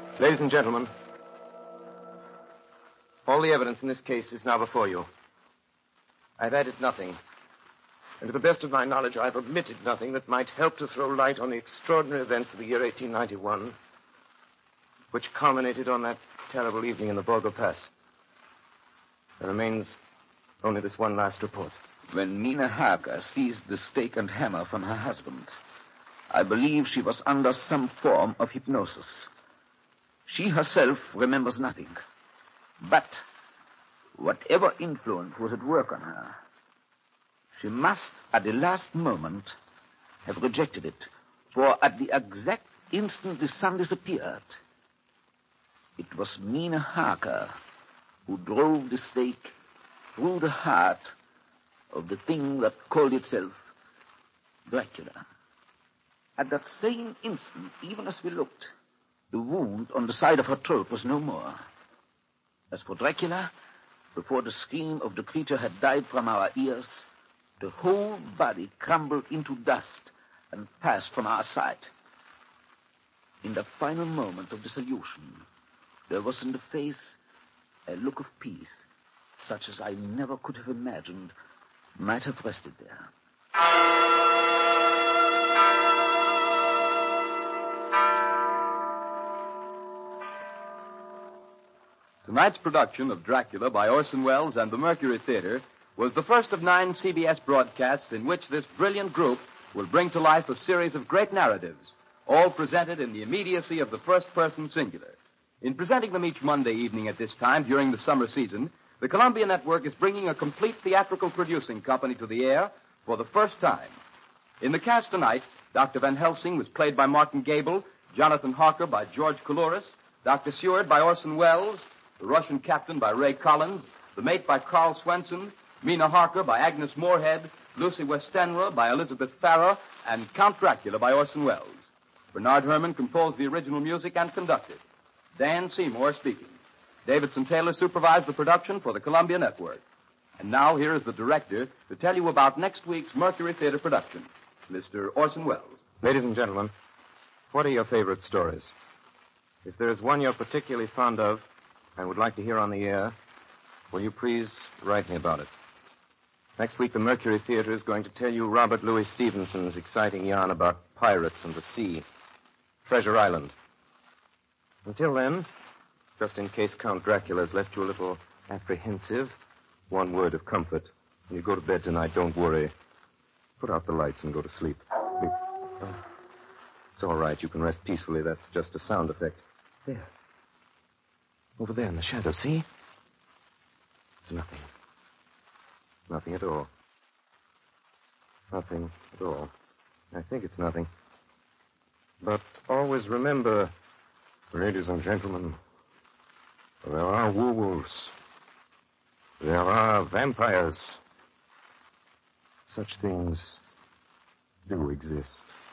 Ladies and gentlemen, all the evidence in this case is now before you. I've added nothing. And to the best of my knowledge, I've omitted nothing that might help to throw light on the extraordinary events of the year 1891, which culminated on that terrible evening in the Borgo Pass. There remains only this one last report. When Mina Harker seized the stake and hammer from her husband, I believe she was under some form of hypnosis. She herself remembers nothing. But whatever influence was at work on her, she must, at the last moment, have rejected it. For at the exact instant the sun disappeared, it was Mina Harker who drove the stake through the heart of the thing that called itself Dracula. At that same instant, even as we looked, the wound on the side of her throat was no more. As for Dracula, before the scream of the creature had died from our ears, the whole body crumbled into dust and passed from our sight. In the final moment of dissolution, there was in the face a look of peace, such as I never could have imagined might have rested there. Tonight's production of Dracula by Orson Welles and the Mercury Theater was the first of 9 CBS broadcasts in which this brilliant group will bring to life a series of great narratives, all presented in the immediacy of the first-person singular. In presenting them each Monday evening at this time during the summer season, the Columbia Network is bringing a complete theatrical producing company to the air for the first time. In the cast tonight, Dr. Van Helsing was played by Martin Gable, Jonathan Harker by George Coulouris, Dr. Seward by Orson Welles, the Russian Captain by Ray Collins, the Mate by Carl Swenson, Mina Harker by Agnes Moorehead, Lucy Westenra by Elizabeth Farrer, and Count Dracula by Orson Welles. Bernard Herrmann composed the original music and conducted. Dan Seymour speaking. Davidson Taylor supervised the production for the Columbia Network. And now here is the director to tell you about next week's Mercury Theater production, Mr. Orson Welles. Ladies and gentlemen, what are your favorite stories? If there is one you're particularly fond of and would like to hear on the air, will you please write me about it? Next week, the Mercury Theater is going to tell you Robert Louis Stevenson's exciting yarn about pirates and the sea, Treasure Island. Until then, just in case Count Dracula has left you a little apprehensive, one word of comfort. When you go to bed tonight, don't worry. Put out the lights and go to sleep. It's all right. You can rest peacefully. That's just a sound effect. There. Over there in the shadow, see? It's nothing. Nothing at all. Nothing at all. I think it's nothing. But always remember, ladies and gentlemen, there are werewolves. There are vampires. Such things do exist.